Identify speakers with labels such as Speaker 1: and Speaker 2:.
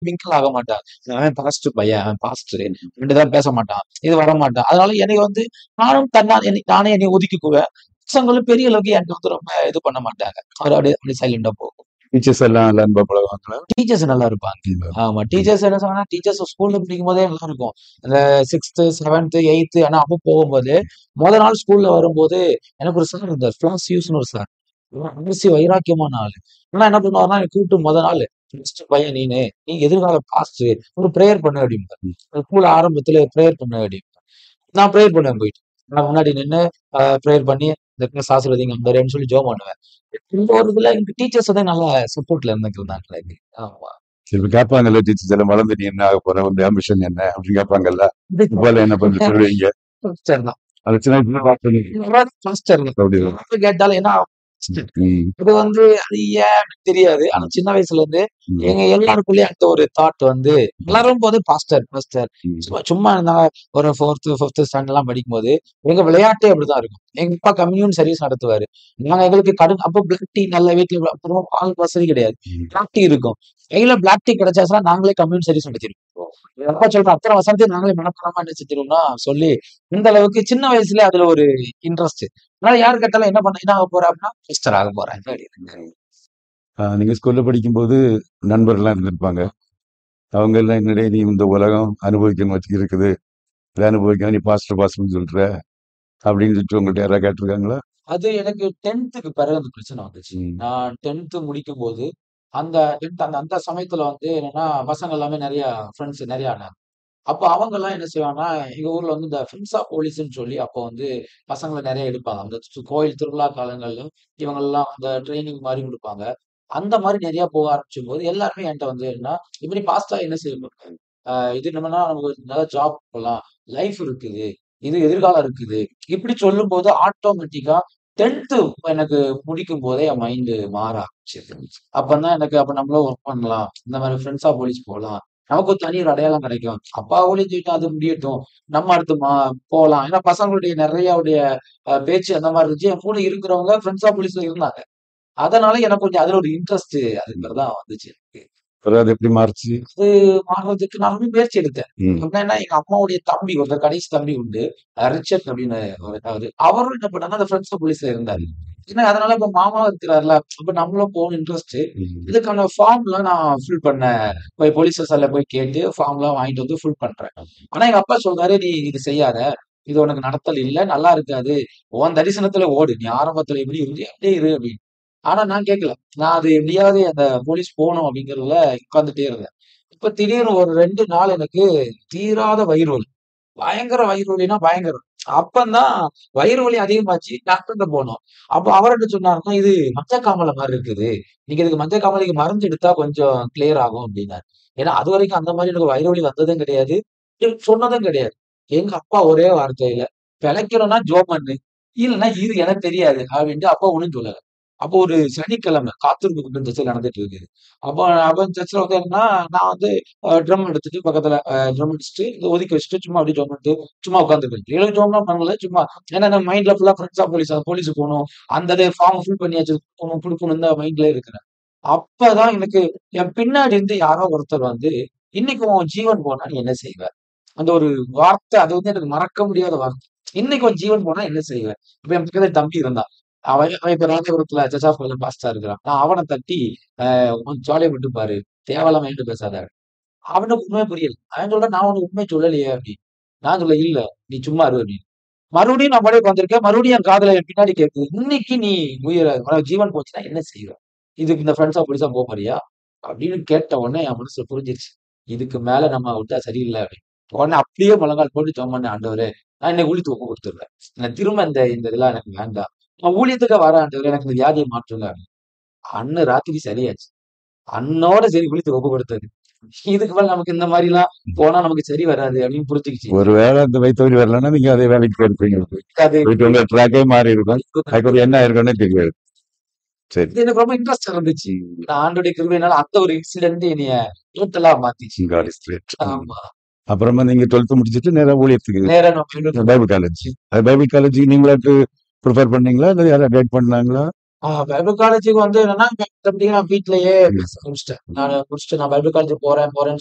Speaker 1: விங்கிள் ஆக மாட்டான். அவன் பாஸ்டர் பையன், அவன் பாஸ்டர் 2 தடவ பேச மாட்டான். இது வரமாட்டான். அதனால என்னைய வந்து நானும் நானே என்னைய ஒதுக்கிக்குவேன். பசங்களும் பெரிய அளவுக்கு என்ட்ட வந்து ரொம்ப இது பண்ண மாட்டாங்க. அவரு அப்படியே சைலண்டா போகும்.
Speaker 2: டீச்சர்ஸ் எல்லாம் நல்லா அன்பா பழகுவாங்களா?
Speaker 1: டீச்சர்ஸ் நல்லா இருப்பாங்க. ஆமா. டீச்சர்ஸ் என்ன சொன்னா, டீச்சர்ஸ் ஸ்கூல்ல படிக்கும்போதே நல்லா இருக்கும். அந்த 6த், 7த், 8த் ஆனா அப்ப போகும்போது, நாள் ஸ்கூல்ல வரும்போது எனக்கு ஒரு சார் இருந்தார். ஃபிளாசியூஸ்ன்னு ஒரு சார். அரசி வைராக்கியமான ஆளு. ஆனா என்ன பண்ணுவாருன்னா, என்னை கூப்பிட்டு நாளு, "ஃபர்ஸ்ட் பையன் நீனு. நீ எதிர்கால பாஸ்டர். ஒரு பிரேயர் பண்ணு" அப்படிம்பாரு. ஸ்கூல் ஆரம்பத்துல பிரேயர் பண்ணு அப்படிம்பாரு. நான் பிரேயர் பண்ணுவேன் போயிட்டு. நான் முன்னாடி நின்னு பிரேயர் பண்ணி, இந்த கிளாஸ் ஆசீர்வதிங்க ஆண்டவரேன்னு சொல்லி ஜெபம் பண்ணுவேன். இந்த ஒரு இதுல எங்க டீச்சர்ஸ் வந்து நல்லா சப்போர்ட்ல இருந்துருந்தாங்க எனக்கு. ஆமா.
Speaker 2: இப்ப கேட்பாங்கல்ல டீச்சர்ஸ் எல்லாம், வளர்ந்து நீ என்ன ஆக போற, உங்க ஆம்பிஷன் என்ன அப்படின்னு கேட்பாங்கல்ல. இப்ப என்ன பண்ணி சொல்லுவீங்க?
Speaker 1: பாஸ்டர் தான்.
Speaker 2: அது சின்ன வயசுல
Speaker 1: பாஸ்டர் தான்.
Speaker 2: அப்படி
Speaker 1: எப்ப கேட்டாலும் ஏன்னா இது வந்து அது ஏன் அப்படின்னு தெரியாது. ஆனா சின்ன வயசுல இருந்து எங்க எல்லாருக்குள்ளயும் அந்த ஒரு தாட் வந்து வளரும் போது பாஸ்டர் பாஸ்டர் சும்மா நாங்க ஒரு 4th 5th ஸ்டாண்டர்ட் எல்லாம் படிக்கும்போது எங்க விளையாட்டே அப்படிதான் இருக்கும். எங்க அப்பா கம்யூன் சர்வீஸ் நடத்துவாரு. நாங்க எங்களுக்கு கடும் அப்போ பிளாக் டீ நல்ல வீட்டுல அப்புறம் பால் வசதி கிடையாது. பிளாக் டீ இருக்கும். கையில பிளாக் டீ கிடைச்சாச்சுன்னா நாங்களே கம்யூன் சர்வீஸ் நடத்திருக்கோம். எங்க அப்பா சொல்ற அத்தனை வசதி நாங்களே மனப்படமா நினைச்சிருக்கோம்னா சொல்லி இந்த அளவுக்கு சின்ன வயசுல அதுல ஒரு இன்ட்ரெஸ்ட். அதனால யாரு கேட்டாலும் என்ன ஆக போற அப்படின்னா மிஸ்டர் ஆக போறேன்.
Speaker 2: நீங்க ஸ்கூல்ல படிக்கும்போது நண்பர்கள்லாம் இருந்திருப்பாங்க. அவங்க எல்லாம் என்னடே நீ இந்த உலகம் அனுபவிக்கணும் வச்சு இருக்குது, இதை அனுபவிக்கணும், நீ பாஸ்டர்னு சொல்ற அப்படின்னு சொல்லிட்டு உங்கள்ட்ட யாராவது கேட்டிருக்காங்களா?
Speaker 1: அது எனக்கு 10th பிறகு அந்த பிரச்சனை வந்துச்சு. நான் 10th முடிக்கும் போது அந்த 10th அந்த சமயத்துல வந்து என்னன்னா பசங்க எல்லாமே நிறைய ஃப்ரெண்ட்ஸ் நிறைய ஆனாங்க. அப்போ அவங்க எல்லாம் என்ன செய்வாங்கன்னா எங்க ஊர்ல வந்து இந்த ஃப்ரெண்ட்ஸ் ஆஃப் போலீஸ்ன்னு சொல்லி அப்போ வந்து பசங்களை நிறைய எடுப்பாங்க. அந்த கோயில் திருவிழா காலங்கள்ல இவங்க எல்லாம் அந்த ட்ரைனிங் மாதிரி கொடுப்பாங்க. அந்த மாதிரி நிறைய போக ஆரம்பிச்சும் போது எல்லாருமே என்கிட்ட வந்து என்ன இப்படி பாஸ்டா என்ன செய்யணும், இது என்னன்னா நமக்கு நல்ல ஜாப் போகலாம், லைஃப் இருக்குது, இது எதிர்காலம் இருக்குது, இப்படி சொல்லும் போது ஆட்டோமேட்டிக்கா 10th எனக்கு முடிக்கும் போதே என் மைண்ட் மாற ஆரம்பிச்சது. அப்பதான் எனக்கு அப்ப நம்மளும் ஒர்க் பண்ணலாம், இந்த மாதிரி ஃப்ரெண்ட்ஸ் ஆஃப் போலீஸ் போகலாம், நமக்கு ஒரு தனி ஒரு அடையாளம் கிடைக்கும். அப்பா ஊழியம் செய்யிட்டு அது முடியட்டும், நம்ம அடுத்து போகலாம். ஏன்னா பசங்களுடைய நிறைய பேச்சு அந்த மாதிரி இருந்துச்சு. என் கூட இருக்கிறவங்க ஃப்ரெண்ட்ஸ் ஆஃப் போலீஸ்ல இருந்தாங்க. அதனால எனக்கு கொஞ்சம் அதுல ஒரு இன்ட்ரெஸ்ட் அதுங்கிறதான் வந்துச்சு எனக்கு.
Speaker 2: அது எப்படி மாறுச்சு?
Speaker 1: அது மாறுறதுக்கு நான் ரொம்ப முயற்சி எடுத்தேன். எப்படின்னா எங்க அம்மாவுடைய தம்பி ஒருத்தர் கடைசி தம்பி உண்டு. ரிச்சர்ட் அப்படின்னு அவரும் என்ன பண்ணாங்க அந்த ஃப்ரெண்ட்ஸ் ஆஃப் போலீஸ்ல இருந்தாரு. ஏன்னா அதனால இப்ப மாமா இருக்கிறாருல, அப்ப நம்மளும் போகணும் இன்ட்ரெஸ்ட். இதுக்கான ஃபார்ம்லாம் நான் ஃபில் பண்ணேன். போய் போலீஸ் ஸ்டேஷன்ல போய் கேட்டு ஃபார்ம்லாம் வாங்கிட்டு வந்து ஃபில் பண்றேன். ஆனா எங்க அப்பா சொல்றாரு, "நீ இது செய்யாத. இது உனக்கு நடத்தல் இல்ல. நல்லா இருக்காது. உன் தரிசனத்துல ஓடு. நீ ஆரம்பத்துல எப்படி இருந்து அப்படியே இரு" அப்படின்னு. ஆனா நான் கேட்கல. நான் அது எப்படியாவது அந்த போலீஸ் போகணும் அப்படிங்கிறதுல உட்கார்ந்துட்டே இருந்தேன். இப்ப திடீர்னு ஒரு 2 நாள் எனக்கு தீராத வயிறு வலி. பயங்கர வயிறு வலின்னா பயங்கரம். அப்பந்தான் வயிறு வலி அதிகமாச்சு. டாக்டர்ட்ட போனோம். அப்ப அவர் என்ன சொன்னாருன்னா, "இது மஞ்சக்காமாலை மாரி இருக்குது. நீங்க இதுக்கு மஞ்சக்காமாலைக்கு மருந்து எடுத்தா கொஞ்சம் கிளியர் ஆகும்" அப்படின்னாரு. ஏன்னா அதுவரைக்கும் அந்த மாரி எனக்கு வயிறு வலி வந்ததும் கிடையாது. சொன்னதும் கிடையாது. எங்க அப்பா ஒரே வார்த்தையில, "பிழைக்கணும்னா ஜெபம் பண்ணு. இல்லன்னா இரு எனக்கு தெரியாது" அப்படின்ட்டு அப்பா ஒண்ணும் சொல்லல. அப்போ ஒரு சனிக்கிழமை காத்திருப்பு கூட்டம் சர்ச்சில் நடந்துட்டு இருக்குது. அப்போ அப்ப சர்ச்சில் வந்து என்னன்னா, நான் வந்து ட்ரம் எடுத்துட்டு பக்கத்துல ட்ரம் அடிச்சுட்டு இத ஒதுக்கி வச்சுட்டு சும்மா அப்படியே ஜெபம் பண்ணிட்டு சும்மா உட்காந்துருக்கேன். ரியலா ஜெபம்லாம் பண்ணல. சும்மா ஏன்னா நம்ம மைண்ட்ல ஃபுல்லா ஃப்ரெண்ட்ஸ் ஆஃப் போலீஸ் போலீஸ் போணும். அந்த ஃபார்ம் ஃபில் பண்ணியாச்சு. குடுக்கணும் தான் மைண்ட்லயே இருக்கிறேன். அப்பதான் எனக்கு என் பின்னாடி இருந்து யாரோ ஒருத்தர் வந்து, "இன்னைக்கு உன் ஜீவன் போனா நீ என்ன செய்வ?" அந்த ஒரு வார்த்தை அது வந்து எனக்கு மறக்க முடியாத வார்த்தை. "இன்னைக்கு உன் ஜீவன் போனா என்ன செய்வ?" இப்ப என் பக்கத்துல தம்பி இருந்தான். அவன் அவன் இப்ப ராஜபுரத்துல சர்ச் ஆஃப் காட்ல பாஸ்டரா இருக்கிறான். நான் அவன தட்டி, "உன் ஜாலியா விட்டு பாரு. தேவையில்லாம என்கிட்ட பேசாத." அவனுக்கு உண்மையே புரியல. அவன் சொல்றான், "நான் உனக்கு உண்மைய சொல்லலையே" அப்படின்னு. நான் சொல்றேன், "இல்ல, நீ சும்மா இரு" அப்படின்னு. மறுபடியும் நான் பாட்டுக்கு உட்கார்ந்திருக்கேன். மறுபடியும் என் காதுல என் பின்னாடி கேட்குது. "இன்னைக்கு நீ உனக்கு ஜீவன் போச்சுன்னா என்ன செய்வ? இதுக்கு இந்த ஃப்ரெண்ட்ஸா போலீஸா போறியா?" அப்படின்னு கேட்ட உடனே என் மனசுல புரிஞ்சிருச்சு. இதுக்கு மேல நம்ம விட்டா சரியில்ல அப்படின்னு. உடனே அப்படியே முழங்கால் போட்டு ஜெபம் பண்ணேன். "ஆண்டவரே, நான் இன்னைக்கு ஊழியத்துக்கு ஒப்பு குடுத்துடுறேன். எனக்கு திரும்ப இந்த இந்த இதெல்லாம் எனக்கு வேண்டாம். நான் ஊழியத்துக்கா வரேன் ஆண்டவரே. எனக்கு இந்த வியாதிய மாற்றுங்க" அப்படின்னு. அன்னு ராத்திரி சரியாச்சு. அன்னோட சரி ஊழியத்துக்கு ஒப்பு கொடுத்தது. இதுக்கு மேல நமக்கு இந்த மாரிலாம் போனா நமக்கு சரி வராது அப்படின்னு புரிஞ்சுக்கிச்சு.
Speaker 2: ஒருவேளை அந்த வயிற்று வலி வரலன்னா நீங்க அதே வேலைக்கு போயிருப்பீங்க.
Speaker 1: அது
Speaker 2: போயிட்டு உங்க ட்ராக்கே மாறி இருக்கும். அதுக்கு என்ன ஆயிருக்கும்னே தெரியாது. சரி.
Speaker 1: இது எனக்கு ரொம்ப இன்ட்ரெஸ்ட் இருந்துச்சு. நான் ஆண்டவருடைய கிருபையினால அந்த ஒரு இன்சிடென்ட் என்னைய டோட்டலா மாத்திச்சு.
Speaker 2: God is great.
Speaker 1: ஆமா.
Speaker 2: அப்புறமா நீங்க 12th முடிச்சிட்டு நேரா ஊழியத்துக்கு
Speaker 1: நேரா நான்
Speaker 2: பைபிள் காலேஜ். அது பைபிள் காலேஜுக்கு நீங்களாட்டு ப்ரிஃபர் பண்ணீங்களா? இல்ல யாராவது கைட் பண்ணாங்களா?
Speaker 1: பைபிள் காலேஜுக்கு வந்து என்னன்னா, மத்தபடி நான் வீட்லயே
Speaker 2: ம்.
Speaker 1: முடிச்சுட்டேன். நானு முடிச்சுட்டு நான் பைபிள் காலேஜ் போறேன் போறேன்னு